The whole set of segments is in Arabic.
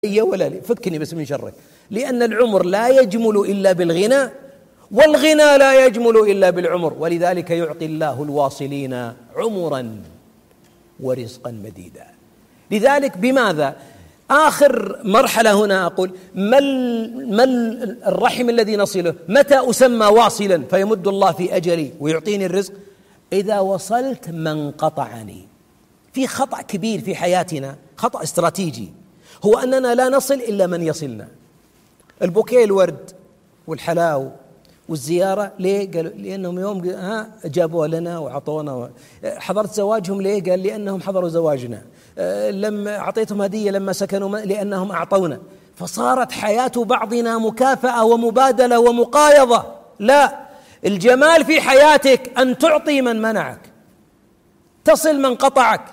ولا لي فكني بس من شرك، لأن العمر لا يجمل إلا بالغنى، والغنى لا يجمل إلا بالعمر، ولذلك يعطي الله الواصلين عمرا ورزقا مديدا. لذلك بماذا؟ آخر مرحلة هنا أقول ما الرحم الذي نصله؟ متى أسمى واصلا فيمد الله في أجري ويعطيني الرزق؟ إذا وصلت من قطعني. في خطأ كبير في حياتنا، خطأ استراتيجي، هو أننا لا نصل إلا من يصلنا. البوكيه الورد والحلاو والزيارة ليه؟ قالوا لأنهم يوم جابوها لنا وعطونا. حضرت زواجهم ليه؟ قال لأنهم حضروا زواجنا. لما أعطيتهم هدية لما سكنوا لأنهم أعطونا. فصارت حياة بعضنا مكافأة ومبادلة ومقايضة. لا، الجمال في حياتك أن تعطي من منعك، تصل من قطعك،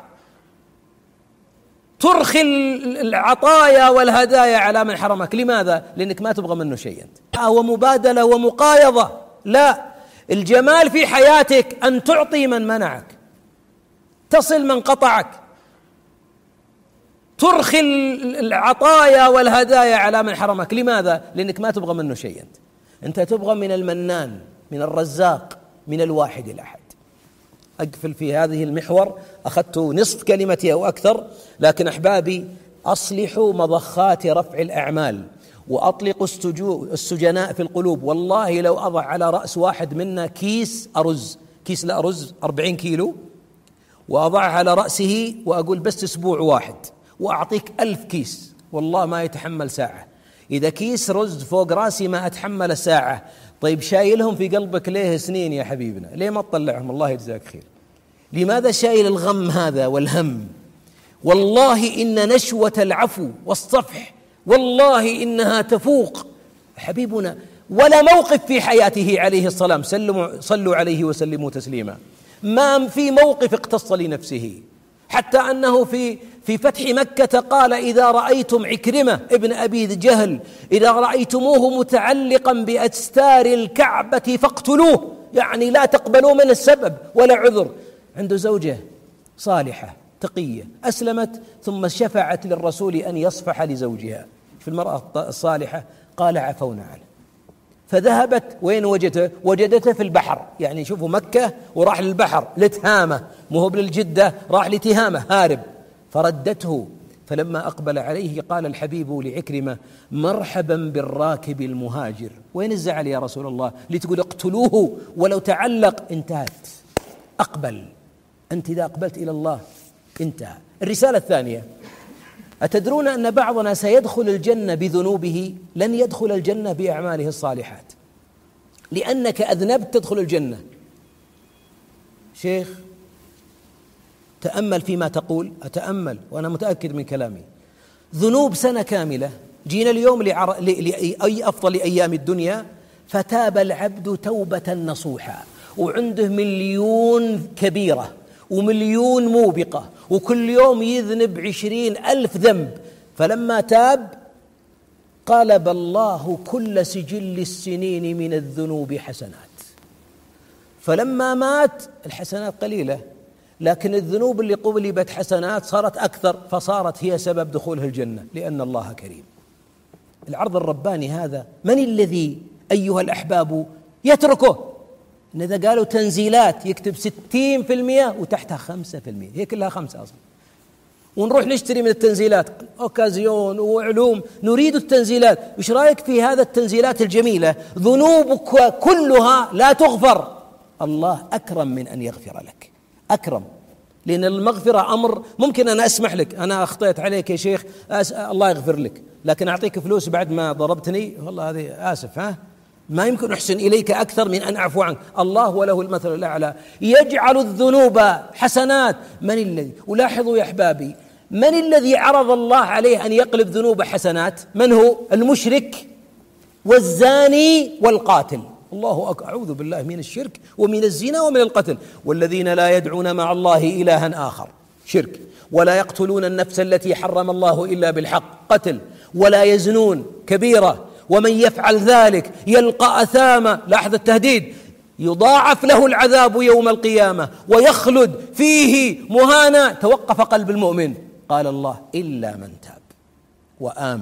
ترخي العطايا والهدايا على من حرمك. لماذا؟ لأنك ما تبغى منه شيء أنت. ومبادلة ومقايضة. لا، الجمال في حياتك أن تعطي من منعك، تصل من قطعك، ترخي العطايا والهدايا على من حرمك. لماذا؟ لأنك ما تبغى منه شيء أنت تبغى من المنان، من الرزاق، من الواحد الأحد. أقفل في هذه المحور، أخذت نصف كلمتي أو أكثر، لكن أحبابي أصلحوا مضخات رفع الأعمال وأطلقوا السجناء في القلوب. والله لو أضع على رأس واحد منا كيس الأرز 40 كيلو، وأضعها على رأسه وأقول بس أسبوع واحد وأعطيك 1000 كيس، والله ما يتحمل ساعة. إذا كيس رز فوق رأسي ما أتحمل ساعة. طيب شايلهم في قلبك ليه سنين يا حبيبنا؟ ليه ما تطلعهم؟ الله يجزاك خير. لماذا شايل الغم هذا والهم؟ والله إن نشوة العفو والصفح والله إنها تفوق حبيبنا. ولا موقف في حياته عليه السلام، صلوا عليه وسلموا تسليما، ما في موقف اقتص لنفسه، حتى أنه في فتح مكة قال: إذا رأيتم عكرمة ابن أبي جهل إذا رأيتموه متعلقا بأستار الكعبة فاقتلوه، يعني لا تقبلوا من السبب ولا عذر. عنده زوجة صالحة تقية أسلمت ثم شفعت للرسول أن يصفح لزوجها. في المرأة الصالحة قال: عفونا عنه. فذهبت وين وجدته في البحر، يعني شوفوا مكة وراح للبحر لتهامة، مو للجدة، راح لتهامة هارب. فردته، فلما أقبل عليه قال الحبيب لعكرمة: مرحبا بالراكب المهاجر. وين الزعل يا رسول الله؟ لتقول اقتلوه ولو تعلق؟ انتهت. أقبل. أنت إذا أقبلت إلى الله انتهى. الرسالة الثانية: أتدرون أن بعضنا سيدخل الجنة بذنوبه؟ لن يدخل الجنة بأعماله الصالحات. لأنك أذنبت تدخل الجنة. شيخ تأمل فيما تقول. أتأمل وأنا متأكد من كلامي. ذنوب سنة كاملة، جينا اليوم لأي أفضل أيام الدنيا، فتاب العبد توبة نصوحا، وعنده 1,000,000 كبيرة و1,000,000 موبقة، وكل يوم يذنب 20,000 ذنب. فلما تاب قلب الله كل سجل السنين من الذنوب حسنات. فلما مات الحسنات قليلة، لكن الذنوب اللي قلبت حسنات صارت أكثر، فصارت هي سبب دخوله الجنة، لأن الله كريم. العرض الرباني هذا من الذي أيها الأحباب يتركه؟ إن إذا قالوا تنزيلات يكتب 60% وتحتها 5%، هي كلها 5 أصلا. ونروح نشتري من التنزيلات أوكازيون وعلوم، نريد التنزيلات. إيش رأيك في هذا التنزيلات الجميلة؟ ذنوبك كلها لا تغفر. الله أكرم من أن يغفر لك، أكرم، لأن المغفرة أمر ممكن أنا أسمح لك، أنا أخطيت عليك يا شيخ الله يغفر لك، لكن أعطيك فلوس بعد ما ضربتني، والله هذه آسف، ما يمكن أحسن إليك أكثر من أن أعفو عنك. الله وله المثل الأعلى، يجعل الذنوب حسنات. من الذي، ولاحظوا يا أحبابي، من الذي عرض الله عليه أن يقلب ذنوب حسنات؟ من هو؟ المشرك والزاني والقاتل. الله أعوذ بالله من الشرك ومن الزنا ومن القتل. والذين لا يدعون مع الله إلها آخر، شرك. ولا يقتلون النفس التي حرم الله إلا بالحق، قتل. ولا يزنون، كبيرة. ومن يفعل ذلك يلقى أثاما، لاحظ التهديد، يضاعف له العذاب يوم القيامة ويخلد فيه مهانا. توقف قلب المؤمن. قال الله: إلا من تاب وآمن